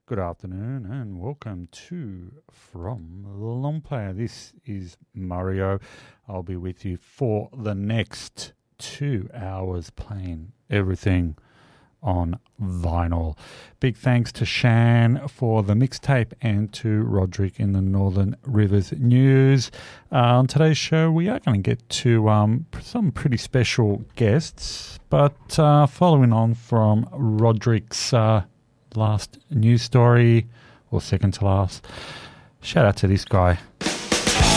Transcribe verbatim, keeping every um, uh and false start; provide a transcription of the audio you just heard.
Good afternoon and welcome to From the Long Player. This is Mario. I'll be with you for the next two hours playing everything on vinyl. Big thanks to Shan for the mixtape and to Roderick in the Northern Rivers News. Uh, on today's show, we are going to get to um, some pretty special guests, but uh, following on from Roderick's uh, last news story, or second to last, shout out to this guy.